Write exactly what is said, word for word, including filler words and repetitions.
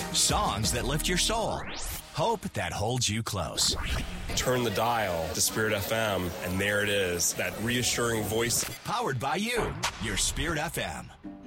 Songs that lift your soul. Hope that holds you close. Turn the dial to Spirit F M, and there it is, that reassuring voice. Powered by you, your Spirit F M.